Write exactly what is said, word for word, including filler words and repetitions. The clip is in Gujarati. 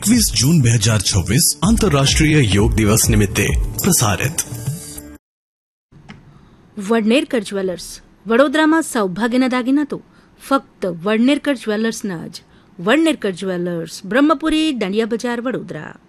એકવીસ જૂન બે હજાર છવ્વીસ આંતરરાષ્ટ્રીય યોગ દિવસ નિમિત્તે પ્રસારિત. વડનેરકર જ્વેલર્સ વડોદરામાં સૌભાગ્યના દાગીના તો ફક્ત વડનેરકર જ્વેલર્સના જ. વડનેરકર જ્વેલર્સ, બ્રહ્મપુરી, દાંડિયા બજાર, વડોદરા.